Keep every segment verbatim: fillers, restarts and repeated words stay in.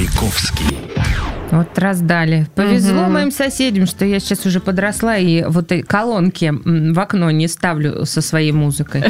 Маяковский. Вот раздали. Повезло Мгм. моим соседям, что я сейчас уже подросла и вот и колонки м, в окно не ставлю со своей музыкой.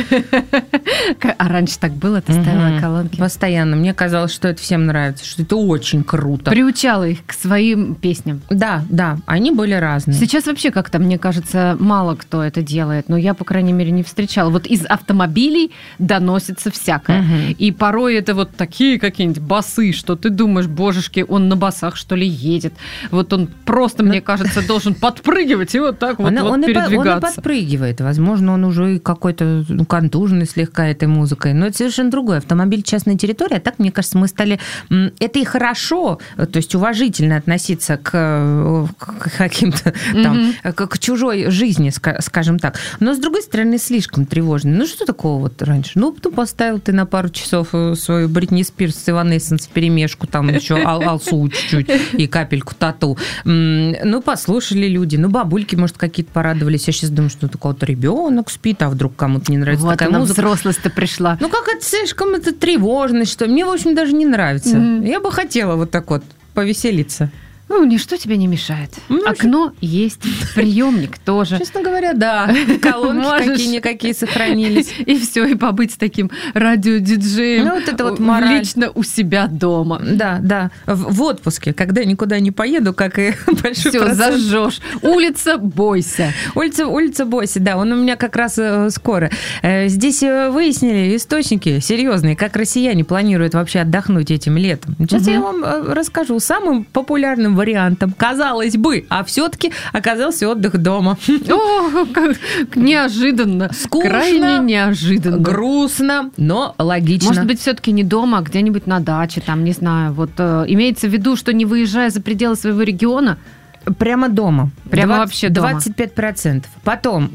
А раньше так было? Ты ставила Мгм. колонки? Постоянно. Мне казалось, что это всем нравится, что это очень круто. Приучала их к своим песням. Да, да, они были разные. Сейчас вообще как-то, мне кажется, мало кто это делает. Но я, по крайней мере, не встречала. Вот из автомобилей доносится всякое. Мгм. И порой это вот такие какие-нибудь басы, что ты думаешь, божешки, он на басах, что ли, едет. Вот он просто, мне кажется, должен подпрыгивать и вот так вот, Он, вот он, и, по- он и передвигаться. подпрыгивает. Возможно, он уже и какой-то ну, контуженный слегка этой музыкой. Но это совершенно другое. Автомобиль — частная территория. А так, мне кажется, мы стали... м, Это и хорошо, то есть уважительно относиться к, э, к каким-то там... К, к чужой жизни, ска- скажем так. Но, с другой стороны, слишком тревожно. Ну, что такого вот раньше? Ну, ну поставил ты на пару часов э, свою Бритни Спирс с Эванессенс вперемешку, там еще ал- Алсу чуть-чуть и капельку тату. М, Ну, послушали люди. Ну, бабульки, может, какие-то порадовались. Я сейчас думаю, что это кого-то ребенок спит, а вдруг кому-то не нравится Вот такая она, музыка. взрослость-то пришла. Ну, как это слишком это тревожно, что мне, в общем, даже не нравится. Мгм. Я бы хотела вот так вот повеселиться. Ну, ничто тебе не мешает. Ну, Окно есть, приемник тоже. Честно говоря, да. Колонки Можешь. какие-никакие сохранились. И все, и побыть таким радиодиджеем. Ну, вот это вот мораль. Лично у себя дома. Да, да. В, в отпуске, когда никуда не поеду, как и большой Все, процент. зажжешь. Улица, бойся. Улица, улица Бойси, да, он у меня как раз э, скоро. Э, Здесь э, выяснили источники серьезные, как россияне планируют вообще отдохнуть этим летом. Сейчас Мгм. я вам э, расскажу. Самым популярным вариантом, казалось бы, а все-таки оказался отдых дома. О, как неожиданно. Скучно, Крайне неожиданно. Грустно, но логично. Может быть, все-таки не дома, а где-нибудь на даче, там, не знаю. Вот э, имеется в виду, что не выезжая за пределы своего региона, Прямо дома. Прямо двадцать вообще дома. двадцать пять процентов. Потом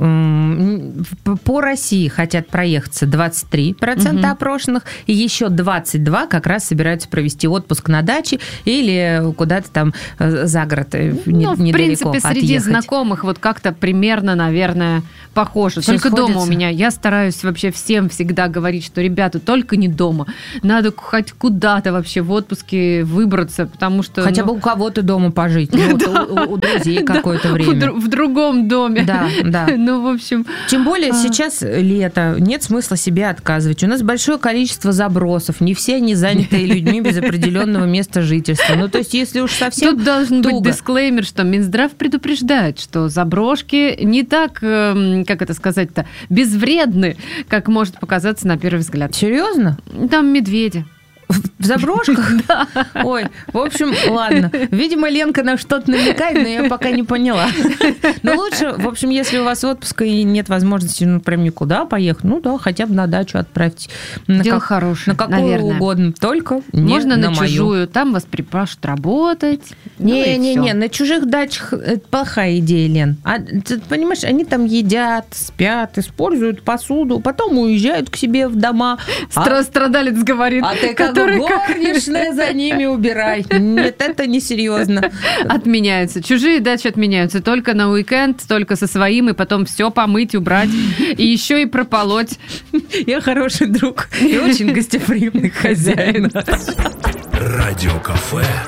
м, п- по России хотят проехаться двадцать три процента Мгм. опрошенных, и еще двадцать два как раз собираются провести отпуск на даче или куда-то там э, за город, э, не- ну, в недалеко принципе, среди отъехать. знакомых вот как-то примерно, наверное, похоже. Всё Только дома у сходится. меня. Я стараюсь вообще всем всегда говорить, что, ребята, только не дома. Надо хоть куда-то вообще в отпуске выбраться, потому что... Хотя ну, бы у кого-то дома пожить, ну, вот у- у, у друзей да, какое-то в время. дру- В другом доме. Да, да. Ну, в общем... Тем более А. сейчас лето, нет смысла себе отказывать. У нас большое количество забросов, не все они заняты людьми без определенного места жительства. Ну, то есть, если уж совсем Тут должен туго. быть дисклеймер, что Минздрав предупреждает, что заброшки не так, эм, как это сказать-то, безвредны, как может показаться на первый взгляд. Серьезно? Там медведи. В заброшках? Ой, в общем, ладно. Видимо, Ленка на что-то намекает, но я пока не поняла. Но лучше, в общем, если у вас отпуска и нет возможности, ну, прям никуда поехать, ну да, хотя бы на дачу отправьте. На Дело как- хорошее, На какую наверное. угодно, только не Можно на, на мою. чужую, там вас припрашивают работать. Ну и Не-не-не, всё. на чужих дачах это плохая идея, Лен. А ты понимаешь, они там едят, спят, используют посуду, потом уезжают к себе в дома. А- Стра- Страдалец говорит, А ты как который как- горничная за ними убирай. Нет, это несерьезно. отменяются. Чужие дачи отменяются только на уикенд, только со своим, и потом все помыть, убрать, и еще и прополоть. Я хороший друг и очень гостеприимный хозяин. Радиокафе.